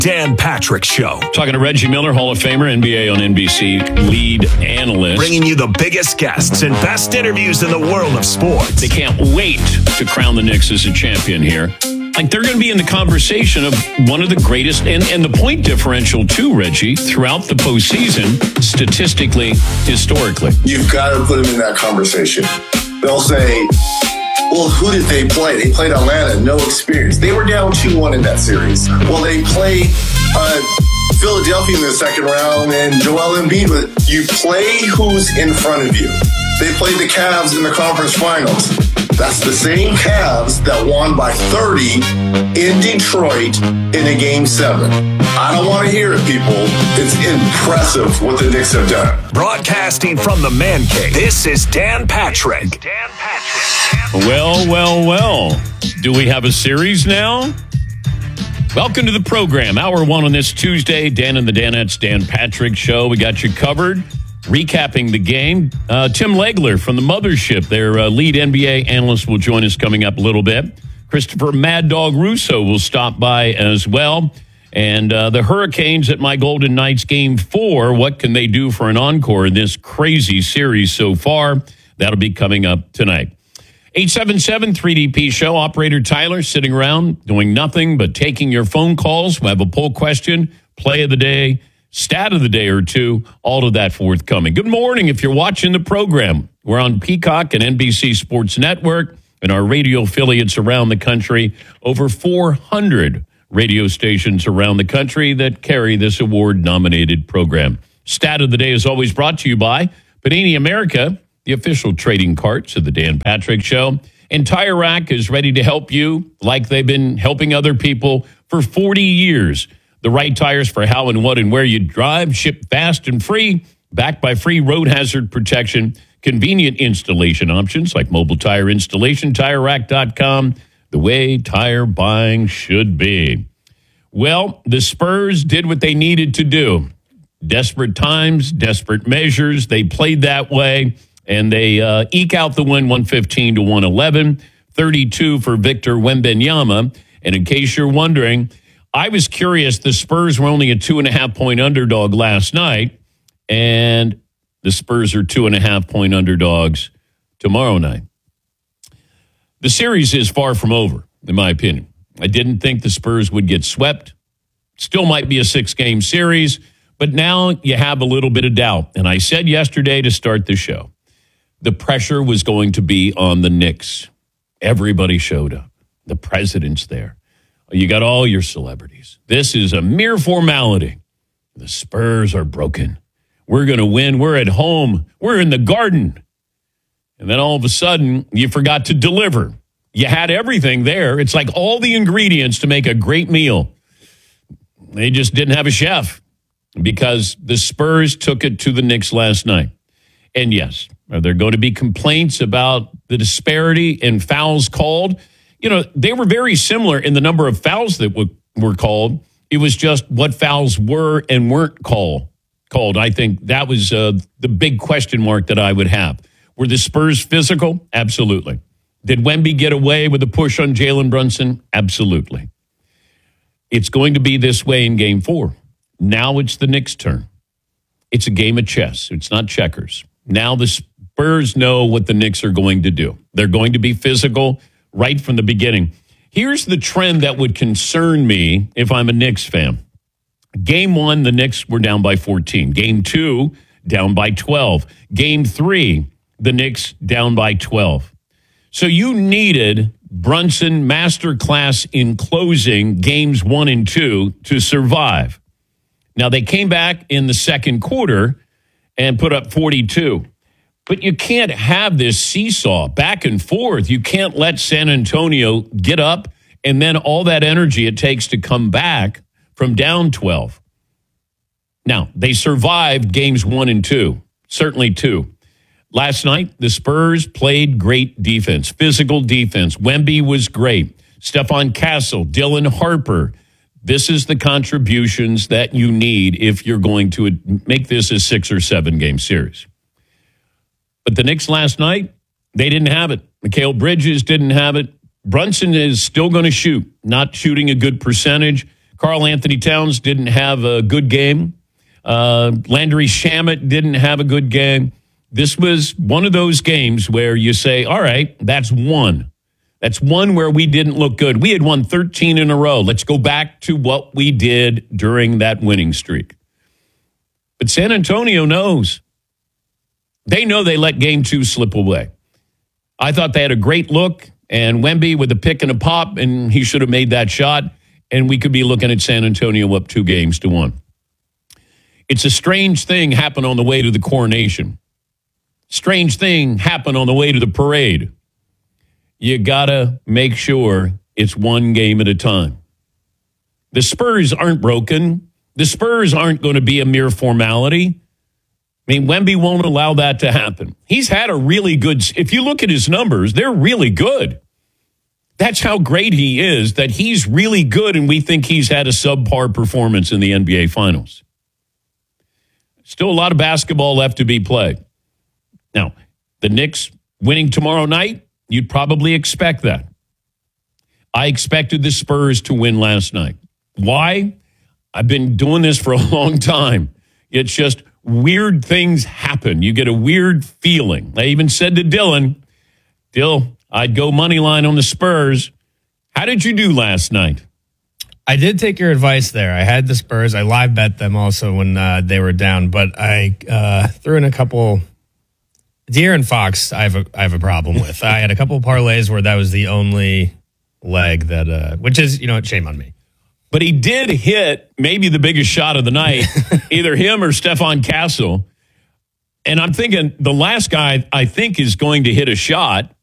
Dan Patrick Show. Talking to Reggie Miller, Hall of Famer, NBA on NBC lead analyst. Bringing you the biggest guests and best interviews in the world of sports. They can't wait to crown the Knicks as a champion here. Like, they're going to be in the conversation of one of the greatest, and the point differential too, Reggie, throughout the postseason, statistically, historically. You've got to put them in that conversation. They'll say, well, who did they play? They played Atlanta, no experience. They were down 2-1 in that series. Well, they played Philadelphia in the second round and Joel Embiid. You play who's in front of you. They played the Cavs in the conference finals. That's the same Cavs that won by 30 in Detroit in a Game 7. I don't want to hear it, people. It's impressive what the Knicks have done. Broadcasting from the Man Cave, this is Dan Patrick. Well. Do we have a series now? Welcome to the program. Hour one on this Tuesday. Dan and the Danettes, Dan Patrick Show. We got you covered. Recapping the game, Tim Legler from the Mothership, their lead NBA analyst, will join us coming up a little bit. Christopher Mad Dog Russo will stop by as well. And the Hurricanes at my Golden Knights Game 4, what can they do for an encore in this crazy series so far? That'll be coming up tonight. 877-3DP Show. Operator Tyler sitting around doing nothing but taking your phone calls. We have a poll question, play of the day, stat of the day or two, all of that forthcoming. Good morning if you're watching the program. We're on Peacock and NBC Sports Network and our radio affiliates around the country. Over 400 radio stations around the country that carry this award-nominated program. Stat of the day is always brought to you by Panini America, the official trading cards of the Dan Patrick Show. And Tire Rack is ready to help you like they've been helping other people for 40 years. The right tires for how and what and where you drive, shipped fast and free, backed by free road hazard protection, convenient installation options like mobile tire installation, TireRack.com, the way tire buying should be. Well, the Spurs did what they needed to do. Desperate times, desperate measures. They played that way, and they eke out the win 115-111, 32 for Victor Wembanyama. And in case you're wondering, I was curious, the Spurs were only a 2.5-point underdog last night, and the Spurs are 2.5-point underdogs tomorrow night. The series is far from over, in my opinion. I didn't think the Spurs would get swept. Still might be a 6-game series, but now you have a little bit of doubt. And I said yesterday to start the show, the pressure was going to be on the Knicks. Everybody showed up. The president's there. You got all your celebrities. This is a mere formality. The Spurs are broken. We're going to win. We're at home. We're in the Garden. And then all of a sudden, you forgot to deliver. You had everything there. It's like all the ingredients to make a great meal. They just didn't have a chef because the Spurs took it to the Knicks last night. And yes, are there going to be complaints about the disparity in fouls called? You know, they were very similar in the number of fouls that were called. It was just what fouls were and weren't called. I think that was the big question mark that I would have. Were the Spurs physical? Absolutely. Did Wemby get away with a push on Jalen Brunson? Absolutely. It's going to be this way in Game 4. Now it's the Knicks' turn. It's a game of chess. It's not checkers. Now the Spurs know what the Knicks are going to do. They're going to be physical right from the beginning. Here's the trend that would concern me if I'm a Knicks fan. Game 1, the Knicks were down by 14. Game 2, down by 12. Game 3, the Knicks down by 12. So you needed Brunson masterclass in closing games 1 and 2 to survive. Now, they came back in the second quarter and put up 42. But you can't have this seesaw back and forth. You can't let San Antonio get up and then all that energy it takes to come back from down 12. Now, they survived games 1 and 2, certainly 2. Last night, the Spurs played great defense, physical defense. Wemby was great. Stephon Castle, Dylan Harper. This is the contributions that you need if you're going to make this a 6 or 7 game series. But the Knicks last night, they didn't have it. Mikal Bridges didn't have it. Brunson is still going to shoot, not shooting a good percentage. Karl Anthony Towns didn't have a good game. Landry Shamet didn't have a good game. This was one of those games where you say, all right, that's one. That's one where we didn't look good. We had won 13 in a row. Let's go back to what we did during that winning streak. But San Antonio knows. They know they let game 2 slip away. I thought they had a great look, and Wemby with a pick and a pop, and he should have made that shot, and we could be looking at San Antonio up 2-1. It's a strange thing happened on the way to the coronation. Strange thing happened on the way to the parade. You got to make sure it's one game at a time. The Spurs aren't broken. The Spurs aren't going to be a mere formality. I mean, Wemby won't allow that to happen. He's had a really good, if you look at his numbers, they're really good. That's how great he is, that he's really good, and we think he's had a subpar performance in the NBA Finals. Still a lot of basketball left to be played. Now, the Knicks winning tomorrow night, you'd probably expect that. I expected the Spurs to win last night. Why? I've been doing this for a long time. It's just weird things happen. You get a weird feeling. I even said to Dylan, I'd go money line on the Spurs. How did you do last night? I did take your advice there. I had the Spurs. I live bet them also when they were down, but I threw in a couple. De'Aaron Fox, I have a problem with. I had a couple of parlays where that was the only leg that, which is, shame on me. But he did hit maybe the biggest shot of the night, either him or Stephon Castle. And I'm thinking the last guy I think is going to hit a shot